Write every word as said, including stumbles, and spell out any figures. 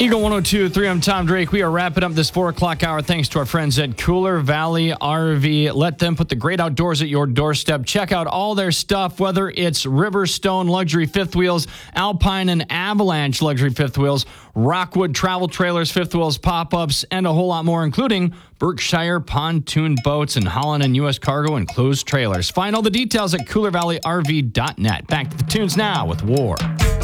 Eagle one oh two point three, I'm Tom Drake. We are wrapping up this four o'clock hour thanks to our friends at Cooler Valley R V. Let them put the great outdoors at your doorstep. Check out all their stuff, whether it's Riverstone luxury fifth wheels, Alpine and Avalanche luxury fifth wheels, Rockwood travel trailers, fifth wheels, pop-ups, and a whole lot more, including Berkshire pontoon boats and Holland and U S Cargo enclosed trailers. Find all the details at cooler valley r v dot net. Back to the tunes now with War.